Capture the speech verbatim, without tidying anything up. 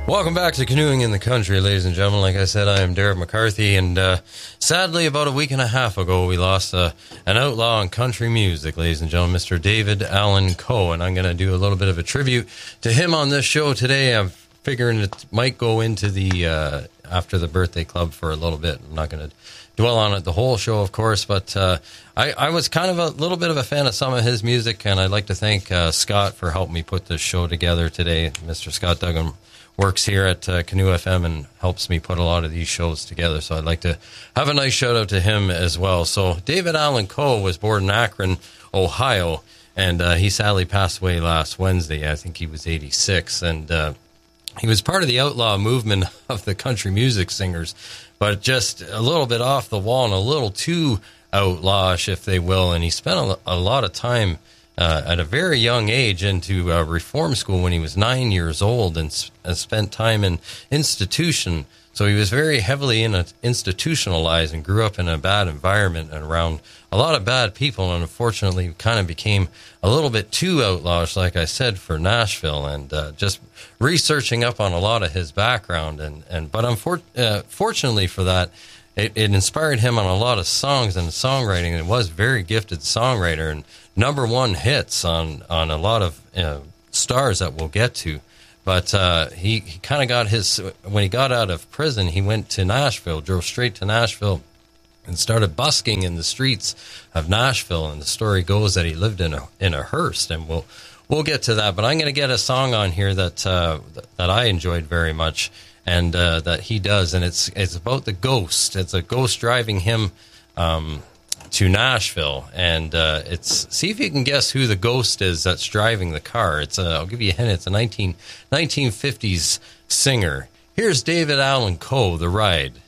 Welcome back to Canoeing in the Country, ladies and gentlemen. Like I said, I am Derek McCarthy, and uh, sadly, about a week and a half ago, we lost uh, an outlaw in country music, ladies and gentlemen, Mister David Allan Coe, and I'm going to do a little bit of a tribute to him on this show today. I'm figuring it might go into the uh, After the Birthday Club for a little bit. I'm not going to dwell on it the whole show, of course, but uh, I, I was kind of a little bit of a fan of some of his music, and I'd like to thank uh, Scott for helping me put this show together today. Mister Scott Duggan works here at uh, Canoe F M and helps me put a lot of these shows together. So I'd like to have a nice shout out to him as well. So David Allan Coe was born in Akron, Ohio, and uh, he sadly passed away last Wednesday. I think he was eighty-six, and uh, he was part of the outlaw movement of the country music singers, but just a little bit off the wall and a little too outlawish, if they will. And he spent a, a lot of time Uh, at a very young age into uh, reform school when he was nine years old, and, sp- and spent time in institution. So he was very heavily in a, institutionalized and grew up in a bad environment and around a lot of bad people, and unfortunately kind of became a little bit too outlawish, like I said, for Nashville. And uh, just researching up on a lot of his background, and, and but unfor- uh, fortunately for that, It, it inspired him on a lot of songs and songwriting, and was a very gifted songwriter and number one hits on, on a lot of uh, stars that we'll get to. But uh, he, he kind of got his, when he got out of prison, he went to Nashville, drove straight to Nashville, and started busking in the streets of Nashville. And the story goes that he lived in a in a hearse, and we'll we'll get to that. But I'm going to get a song on here that uh, that I enjoyed very much, and uh, that he does, and it's it's about the ghost. It's a ghost driving him um, to Nashville, and uh, it's see if you can guess who the ghost is that's driving the car. It's a, I'll give you a hint. It's a nineteen, nineteen fifties singer. Here's David Allan Coe, The Ride.